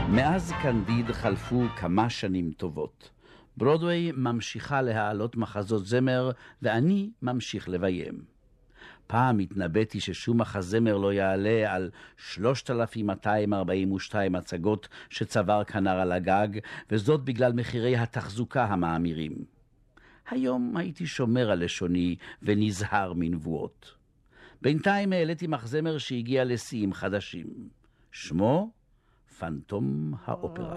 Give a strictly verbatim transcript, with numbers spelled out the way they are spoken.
מאז קנדיד חלפו כמה שנים טובות. ברודווי ממשיכה להעלות מחזות זמר, ואני ממשיך לביים. פעם התנבאתי ששום מחזמר לא יעלה על שלושת אלפים מאתיים ארבעים ושתיים הצגות שצבר כנר על הגג, וזאת בגלל מחירי התחזוקה המאמירים. היום הייתי שומר על לשוני ונזהר מנבואות. בינתיים העליתי מחזמר שהגיע לשיאים חדשים. שמו פנטום האופרה.